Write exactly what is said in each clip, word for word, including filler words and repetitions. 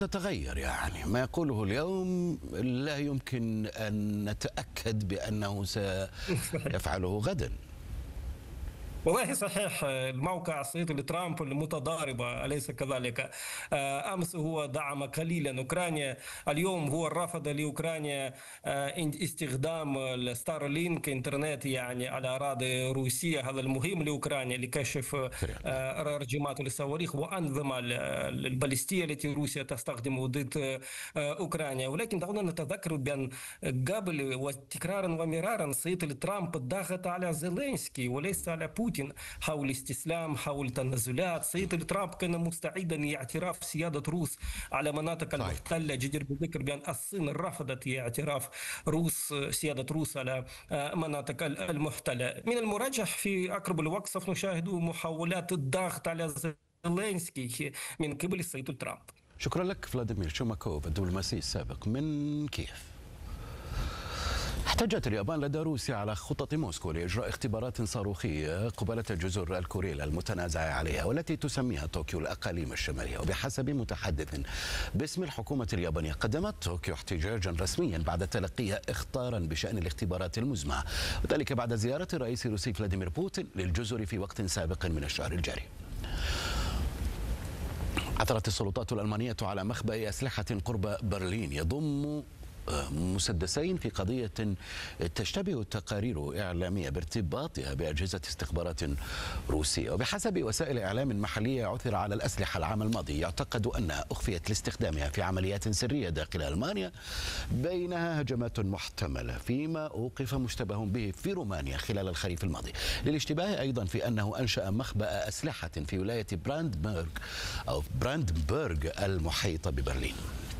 تتغير، يعني ما يقوله اليوم لا يمكن أن نتأكد بأنه سيفعله غدا. والله صحيح، الموقع الصيني لترامب المتضاربة أليس كذلك؟ أمس هو دعم قليلا أوكرانيا، اليوم هو رفض لأوكرانيا استخدام الستارلينك إنترنت يعني على أراضي روسية. هذا المهم لأوكرانيا لكشف رجمات الصواريخ وأنظمة البالستية التي روسيا تستخدم ضد أوكرانيا. ولكن دعونا نتذكر بأن قبل وتكرارا ومرارا الصيني لترامب ضغط على زيلينسكي وليس على بوتين حول استسلام، حول تنازلات. سيد ترامب كان مستعدا لاعتراف سيادة روس على مناطق المحتلة. جدير بالذكر بأن الصين رفضت اعتراف روس سيادة روس على مناطق المحتلة. من المرجح في أقرب الوقت سوف نشاهد محاولات الضغط على زيلينسكي من قبل السيد ترامب. شكرا لك فلاديمير شوماكوف الدبلوماسي السابق من كييف. احتجت اليابان لدى روسيا على خطط موسكو لإجراء اختبارات صاروخية قبالة الجزر الكورية المتنازع عليها والتي تسميها طوكيو الأقاليم الشمالية. وبحسب متحدث باسم الحكومة اليابانية، قدمت طوكيو احتجاجا رسميا بعد تلقيها اخطارا بشأن الاختبارات المزمعة، وذلك بعد زيارة الرئيس الروسي فلاديمير بوتين للجزر في وقت سابق من الشهر الجاري. عثرت السلطات الألمانية على مخبأ أسلحة قرب برلين يضم مسدسين في قضية تشتبه تقارير إعلامية بارتباطها بأجهزة استخبارات روسية. وبحسب وسائل إعلام محلية، عثر على الأسلحة العام الماضي يعتقد أنها أخفيت لاستخدامها في عمليات سرية داخل ألمانيا، بينها هجمات محتملة، فيما أوقف مشتبه به في رومانيا خلال الخريف الماضي، للاشتباه أيضا في أنه أنشأ مخبأ أسلحة في ولاية براندبورغ أو براندبورغ المحيطة ببرلين.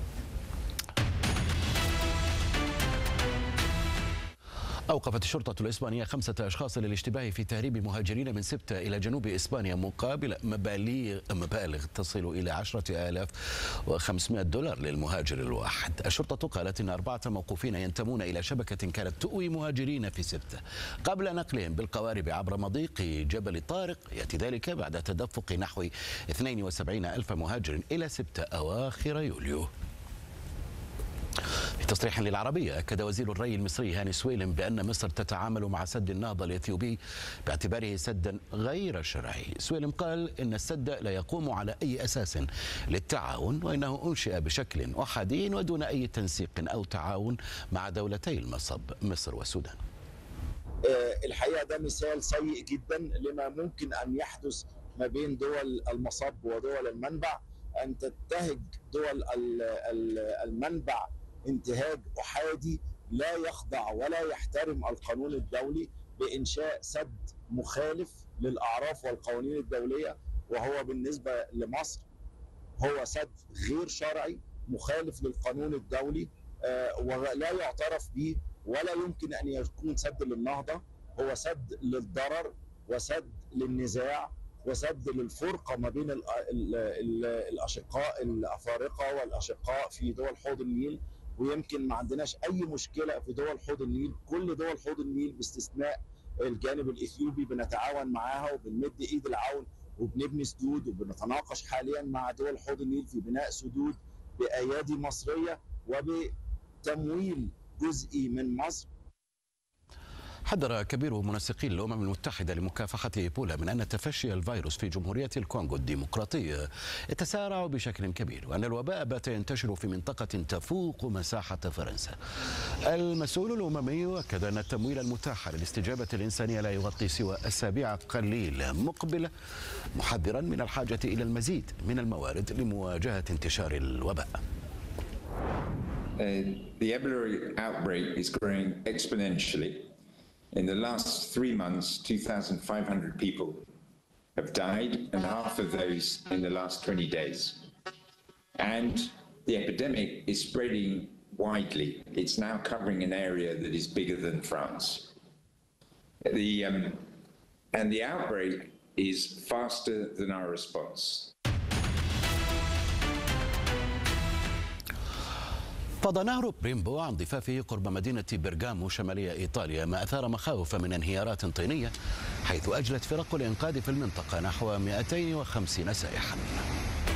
أوقفت الشرطة الإسبانية خمسة أشخاص للاشتباه في تهريب مهاجرين من سبتة إلى جنوب إسبانيا مقابل مبالغ مبالغ تصل إلى عشرة آلاف وخمسمائة دولار للمهاجر الواحد. الشرطة قالت إن أربعة موقوفين ينتمون إلى شبكة كانت تؤوي مهاجرين في سبتة قبل نقلهم بالقوارب عبر مضيق جبل طارق. يأتي ذلك بعد تدفق نحو اثنين وسبعين ألف مهاجر إلى سبتة أواخر يوليو. في تصريح للعربية، أكد وزير الري المصري هاني سويلم بأن مصر تتعامل مع سد النهضة الإثيوبي باعتباره سدا غير شرعي. سويلم قال إن السد لا يقوم على أي أساس للتعاون، وإنه أنشئ بشكل أحادي ودون أي تنسيق أو تعاون مع دولتي المصب مصر والسودان. الحقيقة ده مثال سيء جدا لما ممكن أن يحدث ما بين دول المصب ودول المنبع، أن تنتهج دول المنبع انتهاج أحادي لا يخضع ولا يحترم القانون الدولي بإنشاء سد مخالف للأعراف والقوانين الدولية، وهو بالنسبة لمصر هو سد غير شرعي مخالف للقانون الدولي ولا يعترف به ولا يمكن أن يكون سد للنهضة. هو سد للضرر وسد للنزاع وسد للفرقة ما بين الأشقاء الأفارقة والأشقاء في دول حوض النيل. ويمكن ما عندناش أي مشكلة في دول حوض النيل، كل دول حوض النيل باستثناء الجانب الإثيوبي بنتعاون معاها وبنمد إيد العون وبنبني سدود، وبنتناقش حاليا مع دول حوض النيل في بناء سدود بأيادي مصرية وبتمويل جزئي من مصر. حذر كبير منسقي الأمم المتحدة لمكافحة إيبولا من أن تفشي الفيروس في جمهورية الكونغو الديمقراطية يتسارع بشكل كبير، وأن الوباء بات ينتشر في منطقة تفوق مساحة فرنسا. المسؤول الأممي أكد أن التمويل المتاح للاستجابة الإنسانية لا يغطي سوى أسابيع قليلة مقبلة، محذرا من الحاجة إلى المزيد من الموارد لمواجهة انتشار الوباء. Uh, the Ebola outbreak is growing exponentially. In the last three months, two thousand five hundred people have died, and half of those in the last twenty days. And the epidemic is spreading widely. It's now covering an area that is bigger than France. The, um, and the outbreak is faster than our response. فاض نهر بريمبو عن ضفافه قرب مدينة برغامو شمالية إيطاليا، ما أثار مخاوف من انهيارات طينية، حيث أجلت فرق الإنقاذ في المنطقة نحو مئتين وخمسين سائحا.